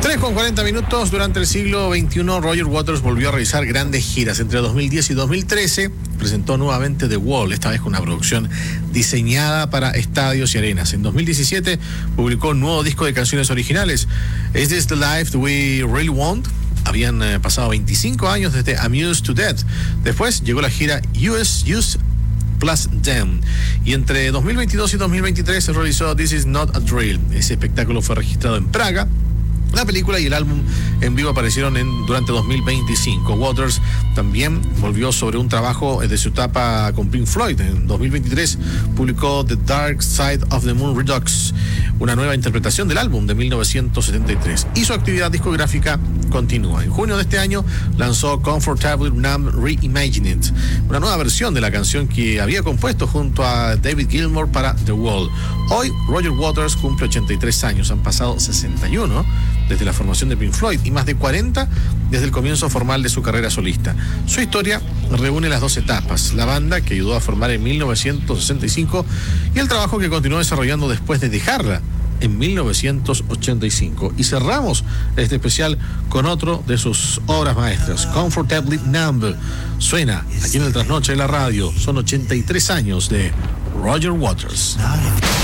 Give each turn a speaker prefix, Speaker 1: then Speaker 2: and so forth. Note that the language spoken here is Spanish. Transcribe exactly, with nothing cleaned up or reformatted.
Speaker 1: tres con cuarenta minutos. Durante el siglo veintiuno, Roger Waters volvió a realizar grandes giras. Entre dos mil diez y dos mil trece presentó nuevamente The Wall, esta vez con una producción diseñada para estadios y arenas. En dos mil diecisiete publicó un nuevo disco de canciones originales, Is This the Life We Really Want? Habían eh, pasado veinticinco años desde Amused to Death. Después llegó la gira U S Use Plus Them. Y entre dos mil veintidós y dos mil veintitrés se realizó This Is Not a Drill. Ese espectáculo fue registrado en Praga. La película y el álbum en vivo aparecieron en, durante dos mil veinticinco. Waters también volvió sobre un trabajo de su etapa con Pink Floyd. En dos mil veintitrés publicó The Dark Side of the Moon Redux, una nueva interpretación del álbum de mil novecientos setenta y tres. Y su actividad discográfica continúa. En junio de este año lanzó Comfortably Numb Reimagined, una nueva versión de la canción que había compuesto junto a David Gilmour para The Wall. Hoy Roger Waters cumple ochenta y tres años. Han pasado sesenta y uno desde la formación de Pink Floyd y más de cuarenta desde el comienzo formal de su carrera solista. Su historia reúne las dos etapas: la banda que ayudó a formar en mil novecientos sesenta y cinco y el trabajo que continuó desarrollando después de dejarla en mil novecientos ochenta y cinco. Y cerramos este especial con otro de sus obras maestras, Comfortably Numb. Suena aquí en el Trasnoche de la Radio. Son ochenta y tres años de Roger Waters.